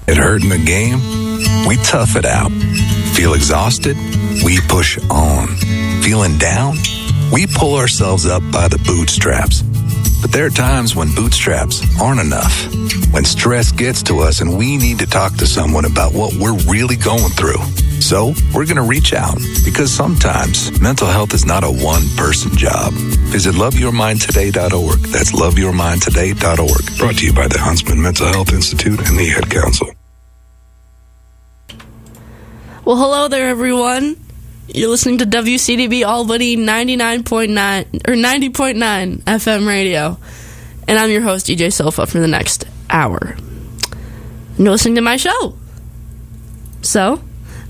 It hurt in the game? We tough it out. Feel exhausted? We push on. Feeling down? We pull ourselves up by the bootstraps. But there are times when bootstraps aren't enough. When stress gets to us and we need to talk to someone about what we're really going through. So we're going to reach out because sometimes mental health is not a one-person job. Visit loveyourmindtoday.org. That's loveyourmindtoday.org. Brought to you by the Huntsman Mental Health Institute and the Ad Council. Well, hello there, everyone. You're listening to WCDB Albany 99.9 or 90.9 FM radio, and I'm your host, EJ Sofa, for the next hour. And you're listening to my show. So,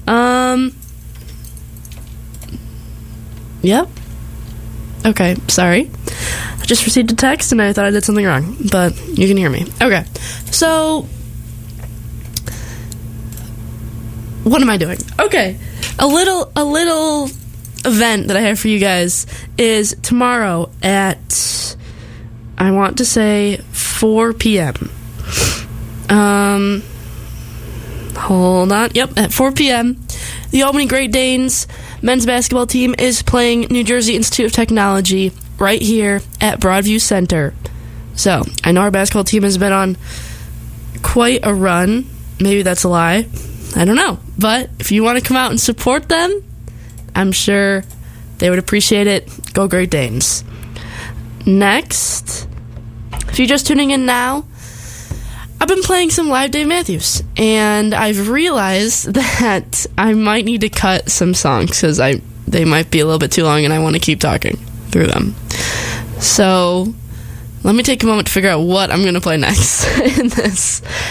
yep. Okay, sorry. I just received a text and I thought I did something wrong, but you can hear me. Okay, so what am I doing? Okay, a little event that I have for you guys is tomorrow at, I want to say 4 p.m. Hold on. Yep, at 4 p.m. the Albany Great Danes men's basketball team is playing New Jersey Institute of Technology right here at Broadview Center. So, I know our basketball team has been on quite a run. Maybe that's a lie. I don't know. But if you want to come out and support them, I'm sure they would appreciate it. Go Great Danes. Next, if you're just tuning in now, I've been playing some live Dave Matthews, and I've realized that I might need to cut some songs because they might be a little bit too long and I want to keep talking through them. So let me take a moment to figure out what I'm going to play next in this